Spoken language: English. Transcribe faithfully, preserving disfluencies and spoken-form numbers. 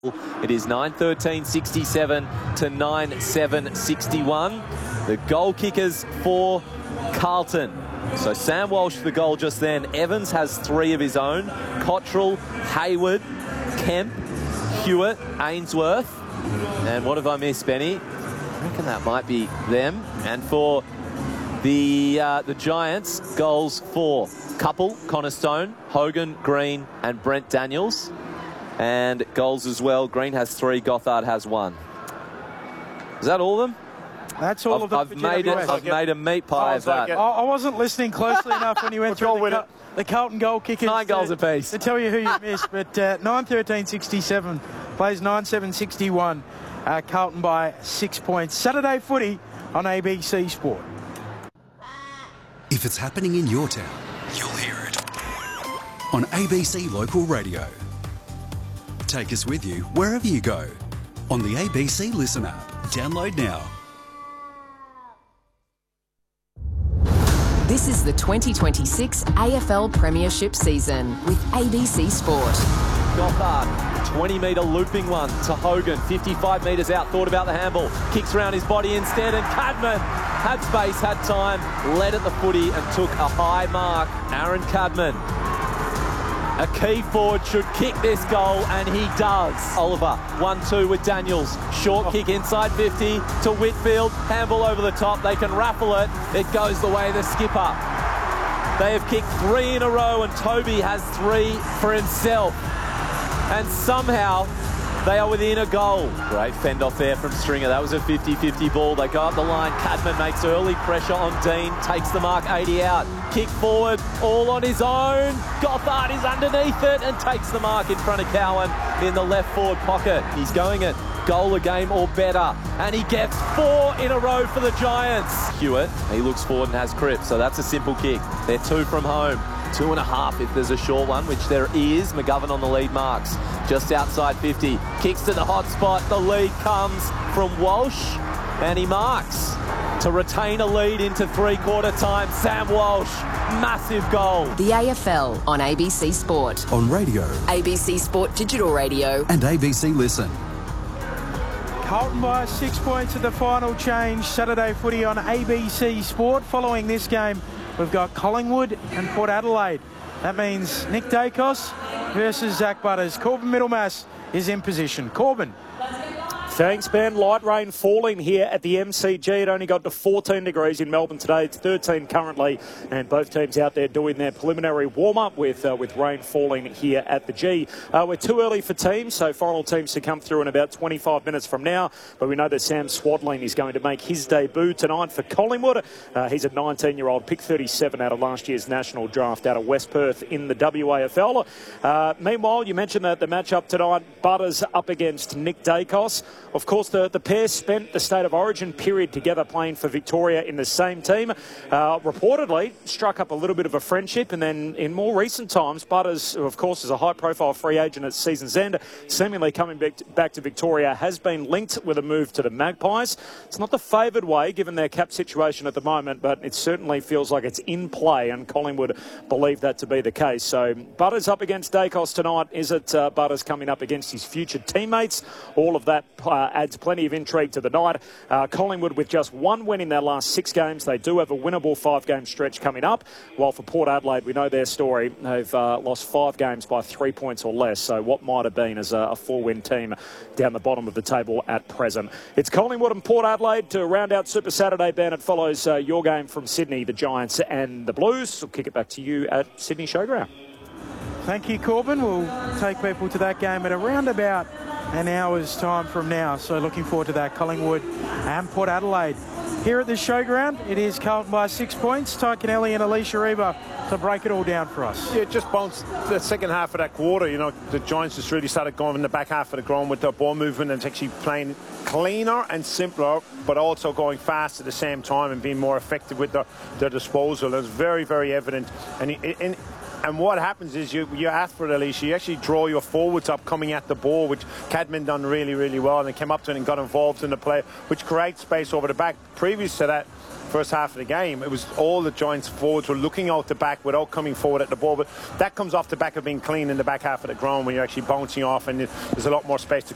It is nine thirteen sixty-seven to nine seven sixty-one. The goal kickers for Carlton. So Sam Walsh the goal just then. Evans has three of his own. Cottrell, Hayward, Kemp, Hewitt, Ainsworth. And what have I missed, Benny? I reckon that might be them. And for the uh, the Giants, goals for Couple, Connor Stone, Hogan, Green and Brent Daniels. And goals as well. Green has three, Gothard has one. Is that all of them? That's all I've, of them. I've made it. I've made a meat pie of that. I, I wasn't listening closely enough when you went through the, the Carlton goal kickers. Nine goals to, apiece. To tell you who you missed, but uh, nine thirteen sixty-seven plays nine seven sixty-one. Uh, Carlton by six points. Saturday footy on A B C Sport. If it's happening in your town, you'll hear it on A B C Local Radio. Take us with you wherever you go on the A B C Listen app. Download now. This is the twenty twenty-six A F L Premiership season with A B C Sport. Gothard, twenty metre looping one to Hogan, fifty-five metres out, thought about the handball, kicks around his body instead, and Cadman had space, had time, led at the footy and took a high mark. Aaron Cadman, a key forward, should kick this goal, and he does. Oliver, one two with Daniels. Short kick inside fifty to Whitfield. Handball over the top. They can raffle it. It goes the way of the skipper. They have kicked three in a row, and Toby has three for himself. And somehow they are within a goal. Great fend off there from Stringer. That was a fifty fifty ball. They go up the line. Cadman makes early pressure on Dean. Takes the mark, eighty out. Kick forward, all on his own. Gothard is underneath it and takes the mark in front of Cowan in the left forward pocket. He's going at goal a game or better. And he gets four in a row for the Giants. Hewitt, he looks forward and has Cripps. So that's a simple kick. They're two from home. Two and a half if there's a short one, which there is. McGovern on the lead marks. Just outside fifty. Kicks to the hot spot. The lead comes from Walsh. And he marks to retain a lead into three-quarter time. Sam Walsh, massive goal. The A F L on A B C Sport. On radio. A B C Sport Digital Radio. And A B C Listen. Carlton by six points at the final change. Saturday footy on A B C Sport. Following this game, we've got Collingwood and Port Adelaide. That means Nick Dacos versus Zach Butters. Corbin Middlemass is in position. Corbin. Thanks, Ben. Light rain falling here at the M C G. It only got to fourteen degrees in Melbourne today. It's thirteen currently, and both teams out there doing their preliminary warm-up with uh, with rain falling here at the G. Uh, we're too early for teams, so final teams to come through in about twenty-five minutes from now. But we know that Sam Swadling is going to make his debut tonight for Collingwood. Uh, he's a nineteen-year-old, pick thirty-seven out of last year's national draft out of West Perth in the W A F L. Uh, meanwhile, you mentioned that the matchup tonight, Butters up against Nick Dacos. Of course, the, the pair spent the State of Origin period together playing for Victoria in the same team. Uh, reportedly, struck up a little bit of a friendship, and then in more recent times, Butters, who of course is a high-profile free agent at season's end, seemingly coming back to, back to Victoria, has been linked with a move to the Magpies. It's not the favoured way, given their cap situation at the moment, but it certainly feels like it's in play, and Collingwood believe that to be the case. So, Butters up against Dacos tonight. Is it uh, Butters coming up against his future teammates? All of that Uh, adds plenty of intrigue to the night. Uh, Collingwood with just one win in their last six games. They do have a winnable five-game stretch coming up. While for Port Adelaide, we know their story. They've uh, lost five games by three points or less. So what might have been as a, a four-win team down the bottom of the table at present. It's Collingwood and Port Adelaide to round out Super Saturday, Ben. It follows uh, your game from Sydney, the Giants and the Blues. We'll kick it back to you at Sydney Showground. Thank you, Corbin. We'll take people to that game at around about an hour's time from now. So looking forward to that. Collingwood and Port Adelaide. Here at the showground, it is Carlton by six points. Ty Kennelly and Alicia Reba to break it all down for us. Yeah, just bounced the second half of that quarter. You know, the Giants just really started going in the back half of the ground with their ball movement and actually playing cleaner and simpler, but also going fast at the same time and being more effective with their, their disposal. It was very, very evident. And in And what happens is you, you ask for it, Alicia, you actually draw your forwards up coming at the ball, which Cadman done really, really well, and came up to it and got involved in the play, which creates space over the back. Previous to that, first half of the game, it was all the Giants forwards were looking out the back without coming forward at the ball, but that comes off the back of being clean in the back half of the ground when you're actually bouncing off and there's a lot more space to